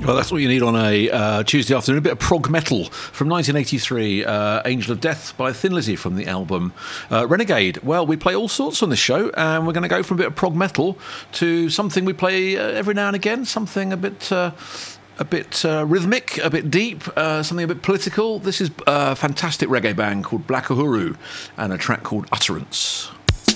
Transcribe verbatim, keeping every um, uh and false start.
Well, that's what you need on a uh, Tuesday afternoon. A bit of prog metal from nineteen eighty-three, uh, Angel of Death by Thin Lizzy from the album uh, Renegade. Well, we play all sorts on this show, and we're going to go from a bit of prog metal to something we play uh, every now and again, something a bit... Uh, a bit uh, rhythmic, a bit deep, uh, something a bit political. This is a fantastic reggae band called Black Uhuru and a track called Utterance.